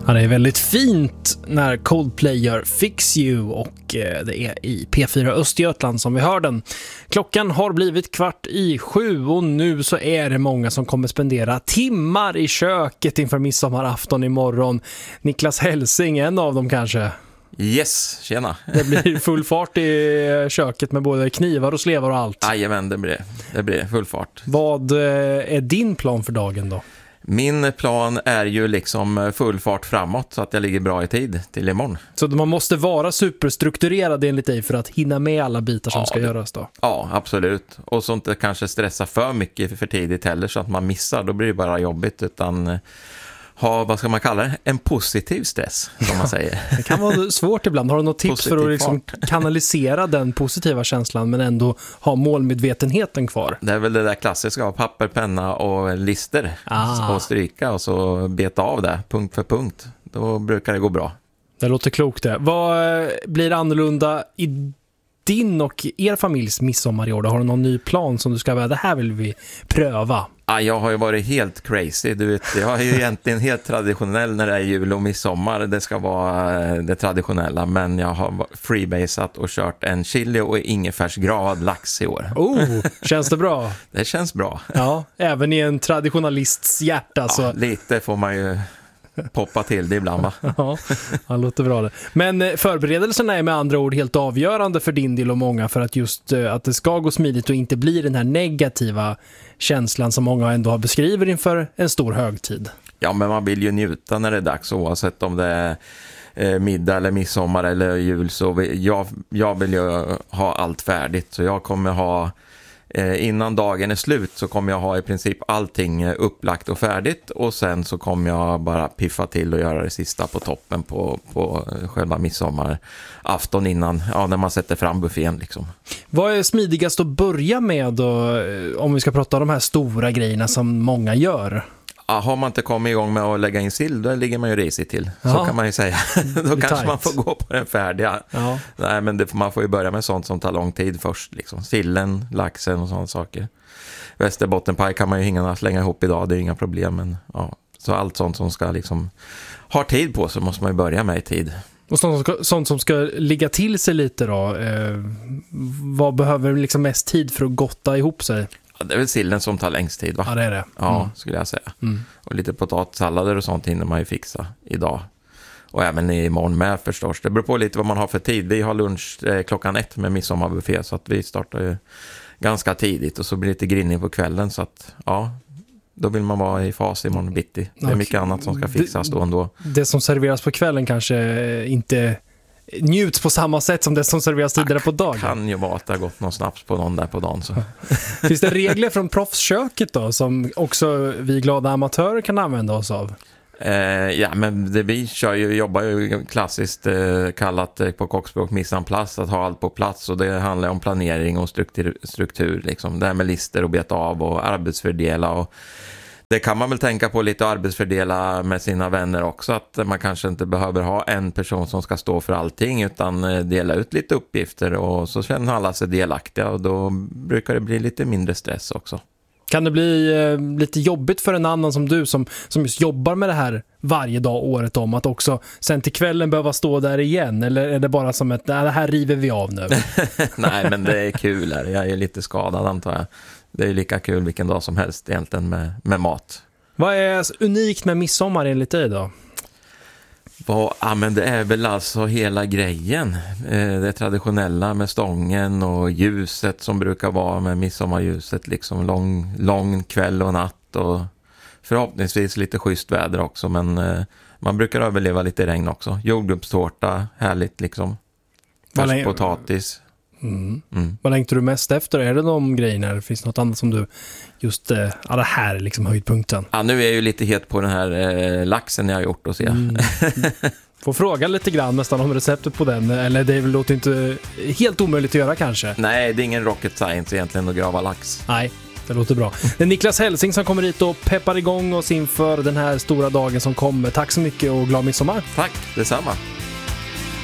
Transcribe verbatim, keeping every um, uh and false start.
Ja, det är väldigt fint när Coldplay gör Fix You och det är i P fyra Östergötland som vi hör den. Klockan har blivit kvart i sju och nu så är det många som kommer spendera timmar i köket inför midsommarafton imorgon. Niklas Helsing, en av dem kanske. Yes, tjena. Det blir full fart i köket med både knivar och slevar och allt. Jajamän, det blir det. Det blir full fart. Vad är din plan för dagen då? Min plan är ju liksom full fart framåt så att jag ligger bra i tid till imorgon. Så man måste vara superstrukturerad enligt dig för att hinna med alla bitar som ja, ska göras då? Ja, absolut. Och så inte kanske stressa för mycket för tidigt heller så att man missar. Då blir det bara jobbigt utan ha, vad ska man kalla det? En positiv stress, som man säger. Det kan vara svårt ibland. Har du något tips positiv för att liksom kanalisera den positiva känslan men ändå ha målmedvetenheten kvar? Det är väl det där klassiska av papper, penna och lister. Ah. Och stryka och så beta av det punkt för punkt. Då brukar det gå bra. Det låter klokt det. Vad blir annorlunda i din och er familjs midsommar i år? Har du någon ny plan som du ska vara? Det här vill vi pröva. Ja, jag har ju varit helt crazy. Du vet, jag är ju egentligen helt traditionell när det är jul och midsommar. Det ska vara det traditionella. Men jag har freebasat och kört en chili och ingefärsgravad lax i år. Oh, känns det bra? Det känns bra. Ja, även i en traditionalists hjärta. Så. Ja, lite får man ju poppa till det ibland, va? Ja, det låter bra det. Men förberedelserna är med andra ord helt avgörande för din del och många för att just att det ska gå smidigt och inte bli den här negativa känslan som många ändå har beskriver inför en stor högtid. Ja, men man vill ju njuta när det är dags oavsett om det är middag eller midsommar eller jul. Så jag, jag vill ju ha allt färdigt så jag kommer ha innan dagen är slut så kommer jag ha i princip allting upplagt och färdigt och sen så kommer jag bara piffa till och göra det sista på toppen på, på själva midsommarafton innan, ja, när man sätter fram buffén liksom. Vad är smidigast att börja med då, om vi ska prata om de här stora grejerna som många gör? Ja, har man inte kommit igång med att lägga in sill, då ligger man ju risigt till. Så ja. Kan man ju säga. Då kanske tight. Man får gå på den färdiga. Ja. Nej, men det, man får ju börja med sånt som tar lång tid först. Liksom. Sillen, laxen och sådana saker. Västerbottenpaj kan man ju hinna slänga ihop idag, det är inga problem. Men, ja. Så allt sånt som ska liksom ha tid på så måste man ju börja med i tid. Och sånt som, ska, sånt som ska ligga till sig lite då. Eh, vad behöver liksom mest tid för att gotta ihop sig? Ja, det är väl sillen som tar längst tid, va? Ja, det är det. Ja, mm. skulle jag säga. Mm. Och lite potatissallader och sånt hinner man ju fixa idag. Och även imorgon med förstås. Det beror på lite vad man har för tid. Vi har lunch eh, klockan ett med midsommarbuffé så att vi startar ju ganska tidigt. Och så blir det lite grinning på kvällen så att, ja, då vill man vara i fas imorgon bitti. Det är mycket okay. annat som ska fixas då ändå. Det som serveras på kvällen kanske inte njuts på samma sätt som det som serveras tidigare på dagen. Det kan ju vara att det har gått någon snaps på någon där på dagen. Så. Finns det regler från proffsköket då som också vi glada amatörer kan använda oss av? Eh, ja, men det vi kör ju, jobbar ju klassiskt eh, kallat eh, på kockspråk mise en place, att ha allt på plats och det handlar om planering och struktur, struktur liksom. Det här med lister och beta av och arbetsfördela och det kan man väl tänka på lite arbetsfördela med sina vänner också, att man kanske inte behöver ha en person som ska stå för allting utan dela ut lite uppgifter och så känner alla sig delaktiga och då brukar det bli lite mindre stress också. Kan det bli eh, lite jobbigt för en annan som du som, som just jobbar med det här varje dag året om att också sen till kvällen behöva stå där igen eller är det bara som ett, nej, det här river vi av nu? Nej, men det är kul här. Jag är lite skadad antar jag. Det är lika kul vilken dag som helst egentligen med, med mat. Vad är unikt med midsommar enligt dig då? Vad, ja, men det är väl alltså hela grejen. Eh, det traditionella med stången och ljuset som brukar vara med midsommarljuset. Liksom lång, lång kväll och natt och förhoppningsvis lite schysst väder också. Men eh, man brukar överleva lite regn också. Jordgubbstårta, härligt liksom. Färsk potatis. Mm. Mm. Vad längtar du mest efter? Är det de grejerna? Eller finns det något annat som du just, eh, ja det här är liksom höjdpunkten? Ja, nu är jag ju lite het på den här eh, laxen jag har gjort och se. Mm. Får fråga lite grann nästan om receptet på den, eller det låter inte helt omöjligt att göra kanske. Nej, det är ingen rocket science egentligen att grava lax. Nej, det låter bra. Det är Niklas Helsing som kommer hit och peppar igång oss inför den här stora dagen som kommer. Tack så mycket och glad midsommar. Tack, detsamma.